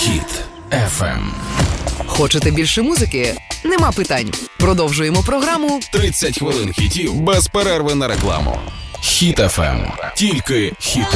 Хіт FM. Хочете більше музики? Нема питань. Продовжуємо програму 30 хвилин хітів без перерви на рекламу. Хіт FM. Тільки хіт.